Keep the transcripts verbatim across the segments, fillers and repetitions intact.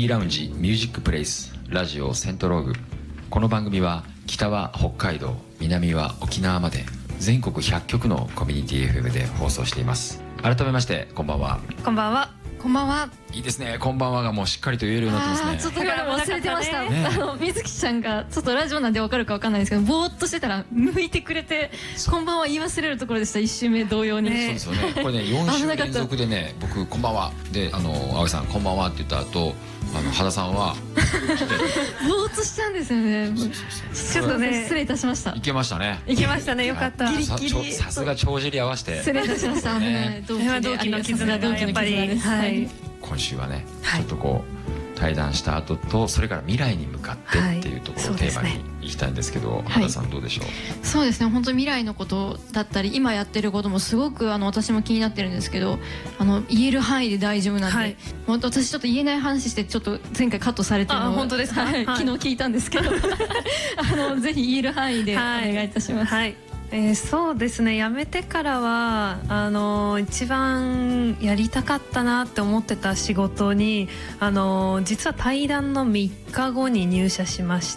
B ラウンジミュージックプレイスラジオセントローグ。この番組は北は北海道、南は沖縄まで全国ひゃっきょくのコミュニティ エフエム で放送しています。改めましてこんばんは。 こんばんは。 こんばんは。 いいですね。こんばんはがもうしっかりと言えるようになってますね。 ちょっとこれ忘れてました。 ね、 あの水木ちゃんがちょっとラジオなんでわかるかわかんないですけど、ぼーっとしてたら向いてくれて、こんばんは言い忘れるところでした。一周目同様に。 ね、そうですよね。これねよん週連続でね、僕こんばんはで、あの青木さんこんばんはって言った後、あの羽田さんはぼーっとしたんですよね。ちょっとね失礼いたしました。 いけましたね。 いけましたね。よかった。 ギリギリ。 さすが帳尻合わせて。 失礼いたしました。ね、同期の絆がやっぱり。はい。 今週はね、ちょっとこう対談した後と、それから未来に向かってっていうところをテーマにいきたいんですけど、羽田さんどうでしょう？ そうですね、本当未来のことだったり今やってることもすごくあの私も気になってるんですけど、あの言える範囲で大丈夫なんで、はい、もう私ちょっと言えない話してちょっと前回カットされてるのを本当ですか、はい、 昨日聞いたんですけどあのぜひ言える範囲でお願いいたします。 はいはい、えー、そうですね、辞めてからはあのー、一番やりたかったなって思ってた仕事に、あのー、実は対談のみっかごに入社しまして。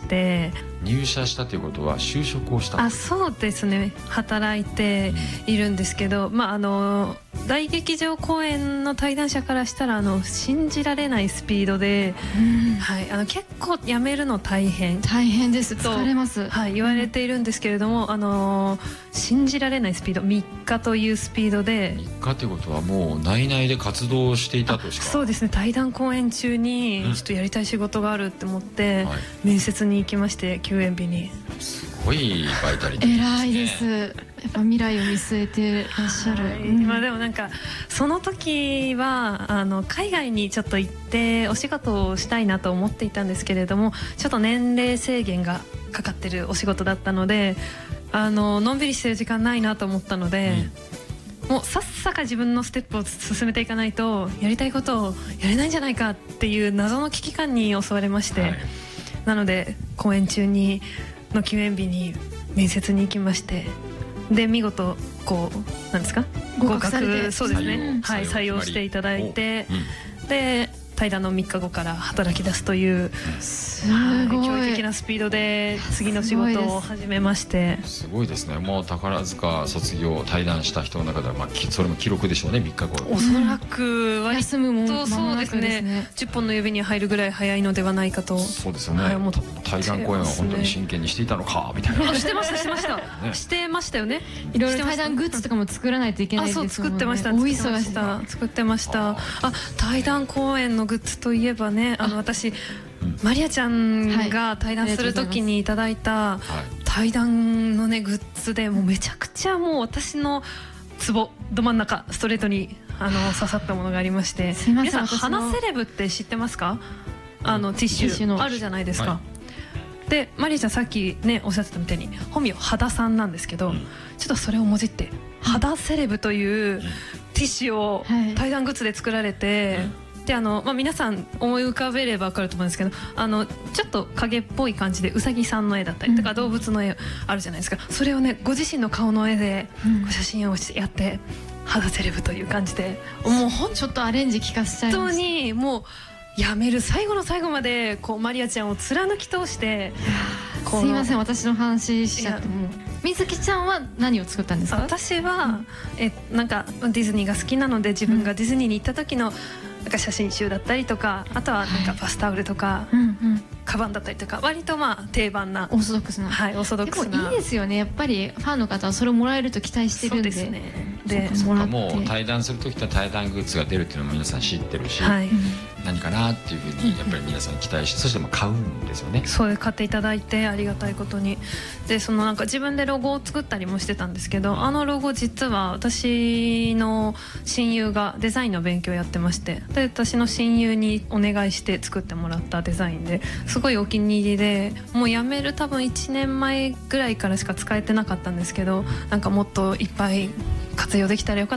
入社したということは就職をしたんですか？ あ、そうですね、働いているんですけど、まああの大劇場公演の対談者からしたらあの信じられないスピードで、はい、あの結構辞めるの大変大変ですと疲れます、 はい、言われているんですけれども、あの信じられないスピード、みっかというスピードで。 みっかということはもう内々で活動していたとしか。 そうですね、対談公演中にちょっとやりたい仕事があるって思って、はい、面接に行きまして、休園日に。 すごいバイタリティですね。 偉いです。やっぱ未来を見据えてらっしゃる、はい、 うん、まあでもなんかその時はあの海外にちょっと行ってお仕事をしたいなと思っていたんですけれども、ちょっと年齢制限がかかってるお仕事だったので、あののんびりしてる時間ないなと思ったので、うん、もうさっさか自分のステップを進めていかないとやりたいことをやれないんじゃないかっていう謎の危機感に襲われまして、はい、なので公演中にの休園日に面接に行きまして、で見事こうなんですか、 合格されて、 そうですね、はい、採用していただいて、うん、で対談のみっかごから働き出すというすごい驚異的なスピードで次の仕事を始めまして。 すごいですね。もう宝塚卒業対談した人の中では、まあ、それも記録でしょうね。みっかごおそらく割とそうですね、じゅっぽんの指に入るぐらい早いのではないかと。 そうですよね、はい、対談公演は本当に真剣にしていたのかみたいな。 してましたしてました、ね、してましたよね。 いろいろ対談グッズとかも作らないといけないですもんね。 あ、そう作ってました、 大忙しだ。 作ってました。あ、対談公演のグッズといえばね、あの私マリアちゃんが対談する時にいただいた対談のねグッズで、もうめちゃくちゃもう私のツボど真ん中ストレートにあの刺さったものがありまして、皆さん花セレブって知ってますか？あのティッシュあるじゃないですか。でマリアちゃんさっきねおっしゃってたみたいに本名羽田さんなんですけど、ちょっとそれをもじって肌セレブというティッシュを対談グッズで作られて、であの、まあ、皆さん思い浮かべれば分かると思うんですけど、あのちょっと影っぽい感じでうさぎさんの絵だったりとか、うん、動物の絵あるじゃないですか。それをねご自身の顔の絵で写真をやって、うん、肌セレブという感じで、 もうほんちょっとアレンジ聞かせちゃいました。 本当にもうやめる最後の最後までこうマリアちゃんを貫き通して。 すいません、私の話しちゃっても。水木ちゃんは何を作ったんですか？ 私は、うん、えなんかディズニーが好きなので、自分がディズニーに行った時のなんか写真集だったりとか、あとはなんかバスタオルとか、はい、うんうん、カバンだったりとか、割とまあ定番なオーソドックスな、 はい、オーソドックスな。 でもいいですよね、やっぱりファンの方はそれをもらえると期待してるんで。そうですね。 でもう対談する時は対談グッズが出るっていうのも皆さん知ってるし、はい、何かなっていうふうにやっぱり皆さん期待して、そしても買うんですよね。 そうで買っていただいてありがたいことに。でそのなんか自分でロゴを作ったりもしてたんですけど、あのロゴ実は私の親友がデザインの勉強をやってまして、で私の親友にお願いして作ってもらったデザインですごいお気に入りで、もう辞める多分いちねんまえぐらいからしか使えてなかったんですけど、なんかもっといっぱい活用できたらよかった